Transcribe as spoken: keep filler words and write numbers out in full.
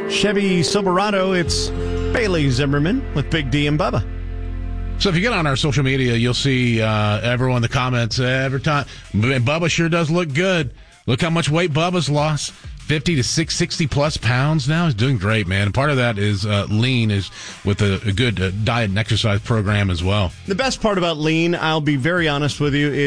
Chevy Silverado, it's Bailey Zimmerman with Big D and Bubba. So if you get on our social media, you'll see uh, everyone in the comments every time. Bubba sure does look good. Look how much weight Bubba's lost. fifty to six hundred sixty plus pounds now. He's doing great, man. And part of that is uh, lean, is with a, a good uh, diet and exercise program as well. The best part about lean, I'll be very honest with you,